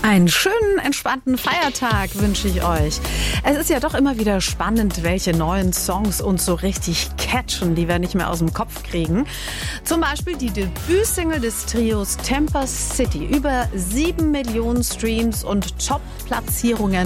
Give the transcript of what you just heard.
Einen schönen, entspannten Feiertag wünsche ich euch. Es ist ja doch immer wieder spannend, welche neuen Songs uns so richtig catchen, die wir nicht mehr aus dem Kopf kriegen. Zum Beispiel die Debütsingle des Trios Temper City. Über 7 Millionen Streams und Top-Platzierungen